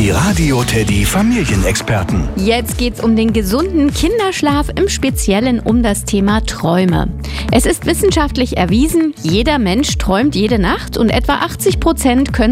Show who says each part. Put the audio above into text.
Speaker 1: Die Radio Teddy Familienexperten.
Speaker 2: Jetzt geht's um den gesunden Kinderschlaf, im Speziellen um das Thema Träume. Es ist wissenschaftlich erwiesen, jeder Mensch träumt jede Nacht und etwa 80% können